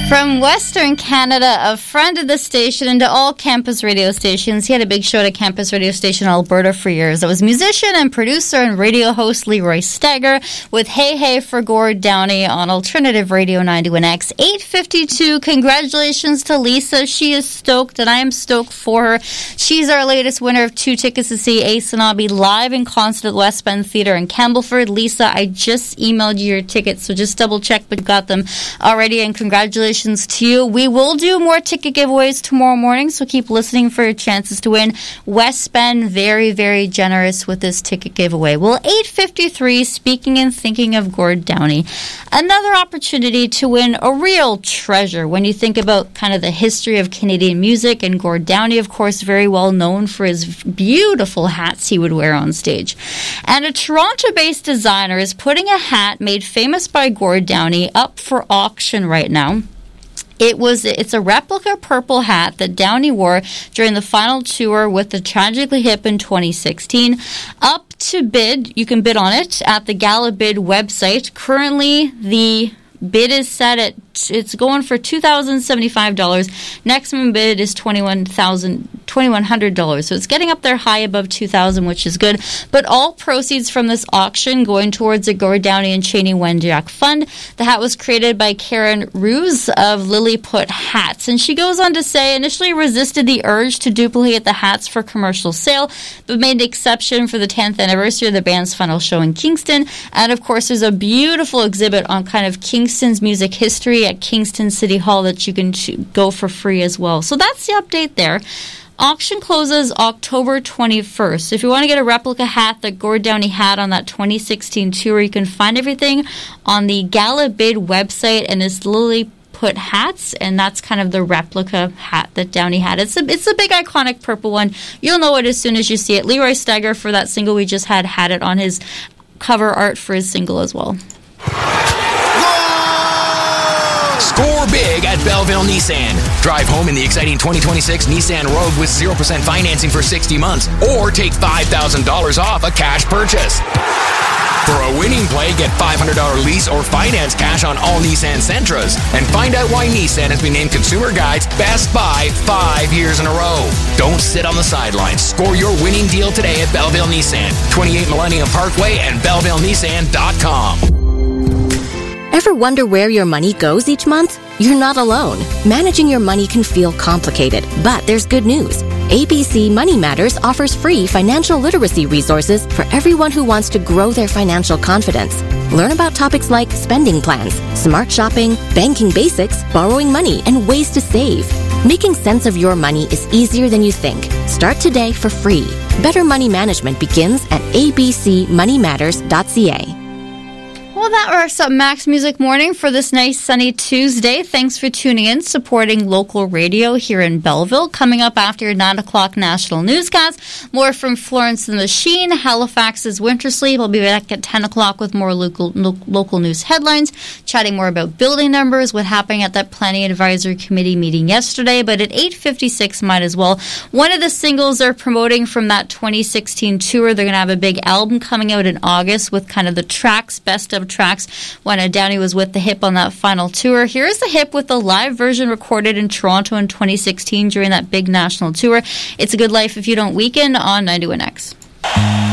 From Western Canada, a friend of the station, and to all campus radio stations. He had a big show at a campus radio station in Alberta for years. It was musician and producer and radio host Leroy Steiger with Hey Hey for Gord Downie on Alternative Radio 91X. 8:52. Congratulations to Lisa. She is stoked, and I am stoked for her. She's our latest winner of 2 tickets to see Ace and Abby live in concert at West Bend Theatre in Campbellford. Lisa, I just emailed you your tickets, so just double check, but you got them already, and congratulations to you. We will do more ticket giveaways tomorrow morning, so keep listening for your chances to win. West Bend, very, very generous with this ticket giveaway. Well, 8:53, speaking and thinking of Gord Downie, another opportunity to win a real treasure when you think about kind of the history of Canadian music, and Gord Downie, of course, very well known for his beautiful hats he would wear on stage. And a Toronto-based designer is putting a hat made famous by Gord Downie up for auction right now. It's a replica purple hat that Downie wore during the final tour with the Tragically Hip in 2016. Up to bid, you can bid on it at the Gala Bid website. Currently, the bid is set at, it's going for $2,075. Maximum bid is $2,100. So it's getting up there high above $2,000, which is good. But all proceeds from this auction going towards the Gord Downie and Cheney Wenjack Fund. The hat was created by Karen Ruse of Lilliput Hats. And she goes on to say, initially resisted the urge to duplicate the hats for commercial sale, but made an exception for the 10th anniversary of the band's final show in Kingston. And of course, there's a beautiful exhibit on kind of Kingston's music history at Kingston City Hall that you can go for free as well. So that's the update there. Auction closes October 21st. If you want to get a replica hat that Gord Downie had on that 2016 tour, you can find everything on the Gala Bid website, and it's Lilliput Hats, and that's kind of the replica hat that Downie had. It's a big iconic purple one. You'll know it as soon as you see it. Leroy Steiger, for that single we just had it on his cover art for his single as well. Score big at Belleville Nissan. Drive home in the exciting 2026 Nissan Rogue with 0% financing for 60 months, or take $5,000 off a cash purchase. For a winning play, get $500 lease or finance cash on all Nissan Sentras. And find out why Nissan has been named Consumer Guide's Best Buy 5 years in a row. Don't sit on the sidelines. Score your winning deal today at Belleville Nissan, 28 Millennium Parkway and BellevilleNissan.com. Ever wonder where your money goes each month? You're not alone. Managing your money can feel complicated, but there's good news. ABC Money Matters offers free financial literacy resources for everyone who wants to grow their financial confidence. Learn about topics like spending plans, smart shopping, banking basics, borrowing money, and ways to save. Making sense of your money is easier than you think. Start today for free. Better money management begins at abcmoneymatters.ca. Well, that wraps up Max Music Morning for this nice sunny Tuesday. Thanks for tuning in, supporting local radio here in Belleville. Coming up after your 9 o'clock national newscast, more from Florence and the Machine, Halifax's Winter Sleep. I'll be back at 10 o'clock with more local news headlines, chatting more about building numbers, what happened at that Planning Advisory Committee meeting yesterday. But at 8:56, might as well. One of the singles they're promoting from that 2016 tour, they're going to have a big album coming out in August with kind of the tracks, best of tracks when Downie was with the Hip on that final tour. Here's the Hip with the live version recorded in Toronto in 2016 during that big national tour. It's a Good Life If You Don't Weaken on 91X.